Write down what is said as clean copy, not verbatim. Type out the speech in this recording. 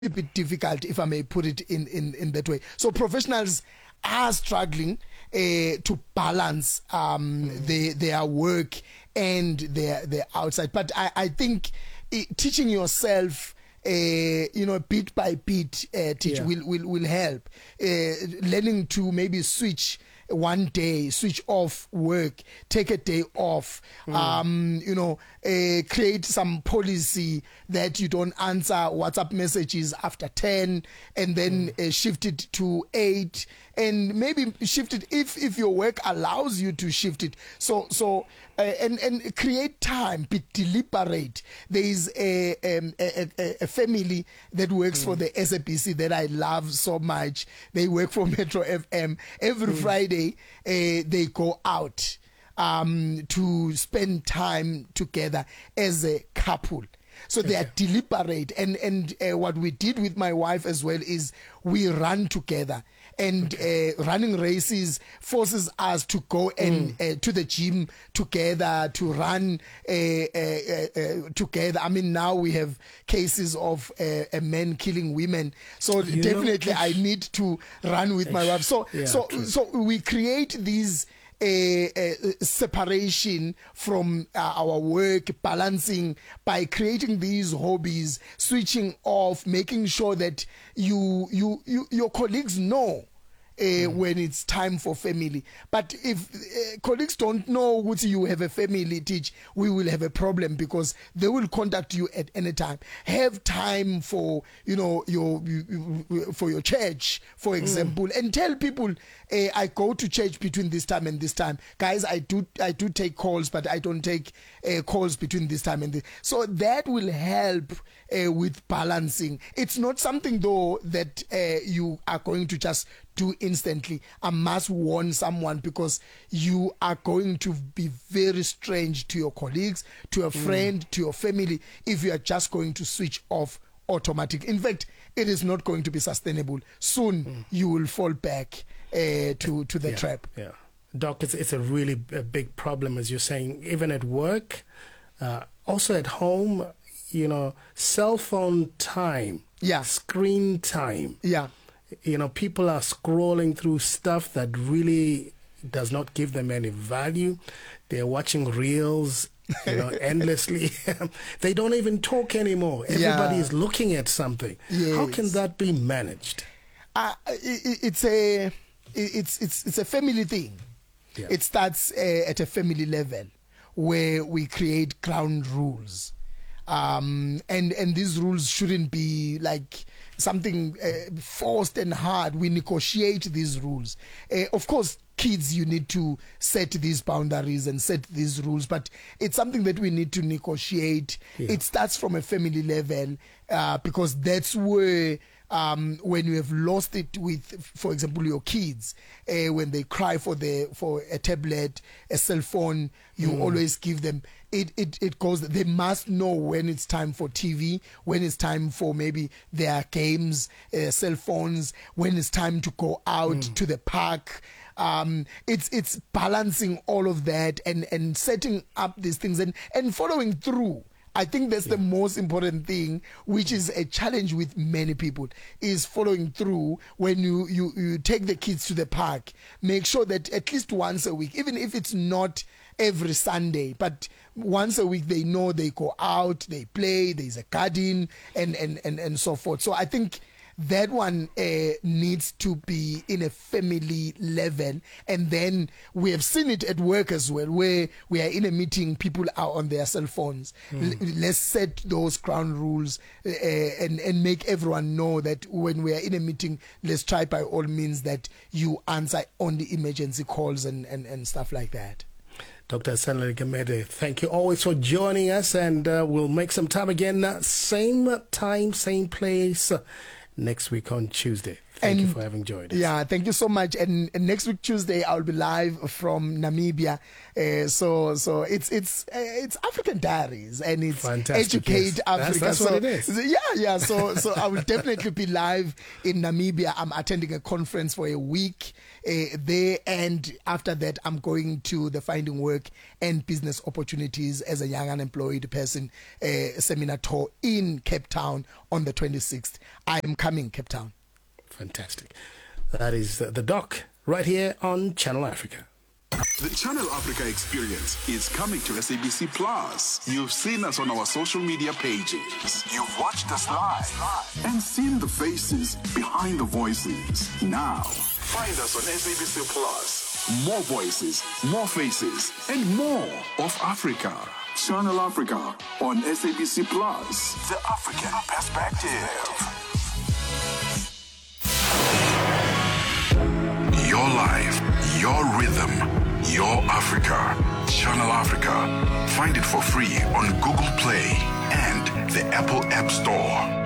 a bit difficult, if I may put it in that way. So professionals are struggling to balance their work and their outside. But I think teaching yourself bit by bit will help. Learning to maybe switch one day, switch off work, take a day off, create some policy that you don't answer WhatsApp messages after 10 and then shift it to 8 and maybe shift it if your work allows you to shift it. So create time, be deliberate. There is a family that works for the SABC that I love so much. They work for Metro FM. Every Friday, they go out to spend time together as a couple. So they are deliberate, and what we did with my wife as well is we run together, and running races forces us to go and to the gym together, to run together. I mean, now we have cases of a man killing women, so definitely I need to run with my wife. So we create these separation from our work, balancing by creating these hobbies, switching off, making sure that your colleagues know when it's time for family. But if colleagues don't know what you have a family, teach, we will have a problem, because they will contact you at any time. Have time for your church, for example, and tell people, I go to church between this time and this time. Guys, I do take calls, but I don't take calls between this time and this. So that will help with balancing. It's not something though that you are going to just do instantly. I must warn someone, because you are going to be very strange to your colleagues, to a friend, to your family, if you are just going to switch off automatic. In fact, it is not going to be sustainable. Soon you will fall back to the trap. Yeah, Doc, it's a really big problem, as you're saying, even at work, also at home. Cell phone time, screen time. People are scrolling through stuff that really does not give them any value. They're watching reels, endlessly. They don't even talk anymore. Everybody is looking at something. Yes. How can that be managed? It's a family thing. Yeah. It starts at a family level, where we create ground rules. And these rules shouldn't be like something forced and hard. We negotiate these rules. Of course, kids, you need to set these boundaries and set these rules, but it's something that we need to negotiate. It starts from a family level, because that's where when you have lost it with, for example, your kids, when they cry for a tablet, a cell phone, you always give them. It goes. They must know when it's time for TV, when it's time for maybe their games, cell phones, when it's time to go out to the park. It's balancing all of that and setting up these things and following through. I think that's the most important thing, which is a challenge with many people, is following through. When you take the kids to the park, make sure that at least once a week, even if it's not every Sunday, but once a week, they know they go out, they play, there's a garden and so forth. So I think that one needs to be in a family level. And then we have seen it at work as well, where we are in a meeting, people are on their cell phones. Let's set those ground rules and make everyone know that when we are in a meeting, let's try by all means that you answer only emergency calls and stuff like that. Dr. Sanlele Gamede, thank you always for joining us, and we'll make some time again, same time, same place, next week on Tuesday. Thank you for having joined us. Yeah, thank you so much. And next week Tuesday I'll be live from Namibia. So it's African Diaries, and it's Fantastic, Educate Africa. That's what it is. Yeah. So I will definitely be live in Namibia. I'm attending a conference for a week there, and after that I'm going to the Finding Work and Business Opportunities as a Young Unemployed Person seminar tour in Cape Town on the 26th. I am coming, Cape Town. Fantastic. That is the doc right here on Channel Africa. The Channel Africa experience is coming to SABC Plus. You've seen us on our social media pages. You've watched us live and seen the faces behind the voices. Now, find us on SABC Plus. More voices, more faces, and more of Africa. Channel Africa on SABC Plus. The African perspective. Your life, your rhythm, your Africa. Channel Africa. Find it for free on Google Play and the Apple App Store.